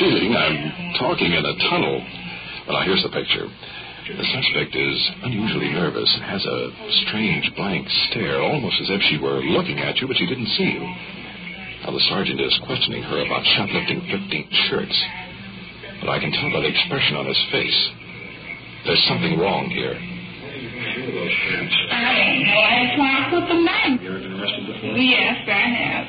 feeling I'm talking in a tunnel. Well, now, here's the picture. The suspect is unusually nervous and has a strange blank stare, almost as if she were looking at you, but she didn't see you. Now, the sergeant is questioning her about shoplifting 15 shirts. But I can tell by the expression on his face. There's something wrong here. I don't know. That's why I put them in. You ever been arrested before? Yes, I have.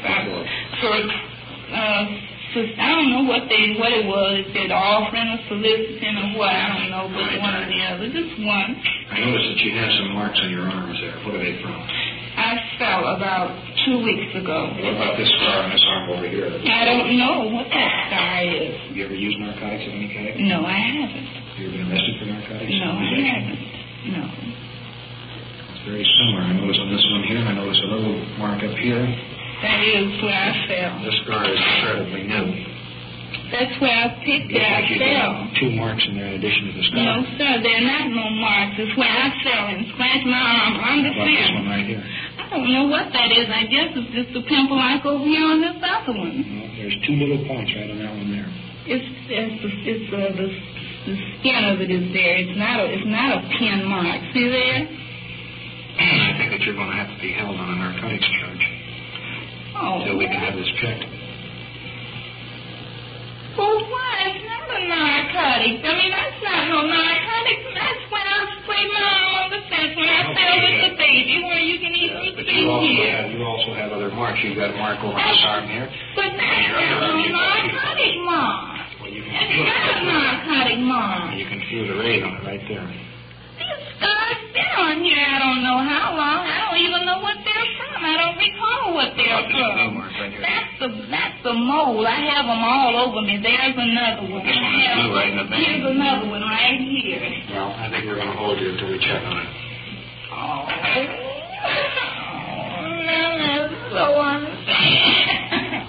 I don't know what it was. It said offering or soliciting or what. I don't know, but one or the other. Just one. I noticed that you have some marks on your arms there. What are they from? I fell about 2 weeks ago. What about this scar on this arm over here? I don't know what that scar is. Have you ever used narcotics of any kind? No, I haven't. Have you ever been arrested for narcotics? No, I haven't. No. It's very similar. I noticed on this one here, and I noticed a little mark up here. That is where I fell. This scar is incredibly new. That's where I picked it. I fell. 2 marks in there in addition to the scar. No, sir, there are not no marks. It's where I fell and scratched my arm on the How about this fence. one right here? I don't know what that is. I guess it's just a pimple like over here on this other one. Well, there's 2 little points right on that one there. The skin of it is there. It's not a pin mark. See there? I think that you're going to have to be held on a narcotics charge until we can have this checked. Well, why? It's not a narcotic. I mean, that's not no narcotic. That's when I sprayed my arm on the fence when I fell with the baby where you can easily But see here. you also have other marks. You've got a mark over this arm here. But that's not a narcotic mark. Well, you can It's feel not a narcotic mark. You can feel the raid on it right there. These scars been on here I don't know how long. I don't even know what they're from. I don't recall what they're This blue from. mark right here. That's the mole. I have them all over me. There's another one. This one is blue right in the vein. Here's another one right here. Well, I think we're going to hold you until we check on it. Oh, that's so unfair.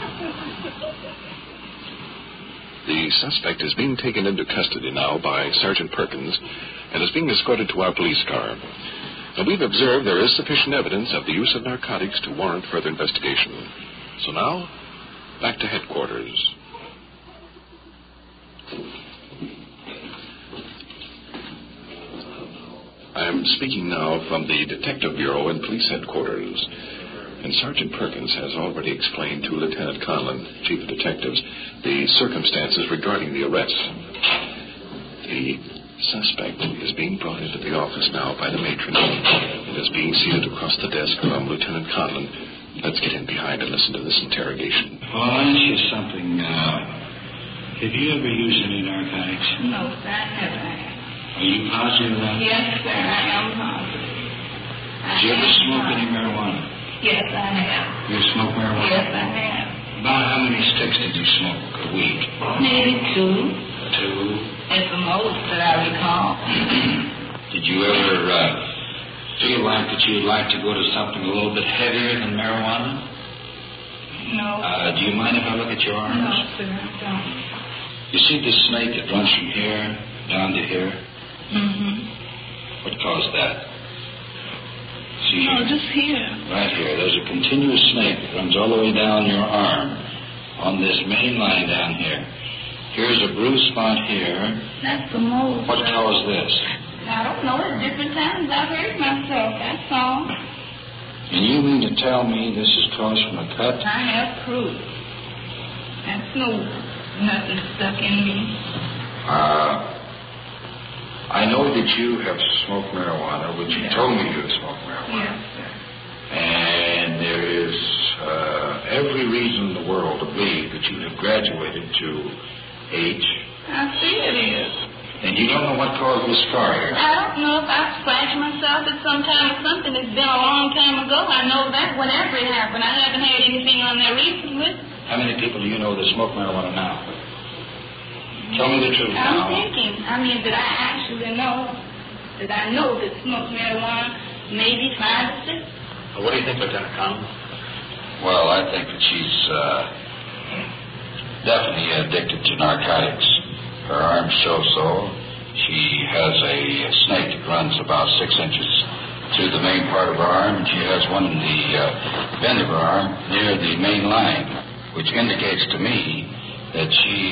The suspect is being taken into custody now by Sergeant Perkins and is being escorted to our police car. Now, we've observed there is sufficient evidence of the use of narcotics to warrant further investigation. So now, back to headquarters. I'm speaking now from the Detective Bureau and Police Headquarters. And Sergeant Perkins has already explained to Lieutenant Conlon, Chief of Detectives, the circumstances regarding the arrest. The suspect is being brought into the office now by the matron and is being seated across the desk from Lieutenant Conlon. Let's get in behind and listen to this interrogation. Well, I'll ask you something now. Have you ever used any narcotics? No, sir, I never have. Are you positive about that? Yes, sir, I am positive. Did you ever smoke any marijuana? Yes, I have. You smoke marijuana? Yes, I have. About how many sticks did you smoke a week? Maybe 2. 2. It's the most that I recall. Did you ever feel like that you'd like to go to something a little bit heavier than marijuana? No. Do you mind if I look at your arms? No, sir, I don't. You see this snake that runs from here down to here? Mm-hmm. What caused that? See No, here? just here. Right here. There's a continuous snake that runs all the way down your arm on this main line down here. Here's a bruise spot here. That's the most. What caused this? I don't know. At different times I've hurt myself. That's all. And you mean to tell me this is caused from a cut? I have proof. That's nothing stuck in me. I know that you have smoked marijuana, which you told me you have smoked marijuana. Yes, sir. And there is every reason in the world to believe that you have graduated to H. I see it is. And you don't know what caused this scar here. I don't know if I scratched myself at some time or something. It's been a long time ago. I know that whenever it happened. I haven't had anything on there recently. How many people do you know that smoke marijuana now? Tell me the truth I'm now. thinking. I mean, did I actually know? Did I know that smoke marijuana? Maybe 5 or 6. What do you think, Lieutenant Conlon? Well, I think that she's definitely addicted to narcotics. Her arms show so. She has a snake that runs about 6 inches through the main part of her arm, and she has one in the bend of her arm near the main line, which indicates to me that she